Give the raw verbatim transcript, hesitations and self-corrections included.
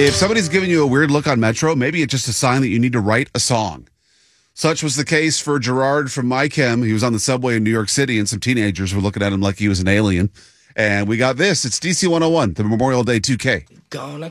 If somebody's giving you a weird look on Metro, maybe it's just a sign that you need to write a song. Such was the case for Gerard from MyChem. He was on the subway in New York City, and some teenagers were looking at him like he was an alien. And we got this. It's D C one oh one, the Memorial Day two K. Gonna